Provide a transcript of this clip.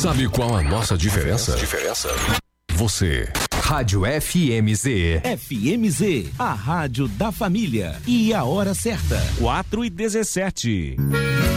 Sabe qual a nossa diferença? Você. Rádio FMZ. FMZ, a rádio da família. E a hora certa. 4h17.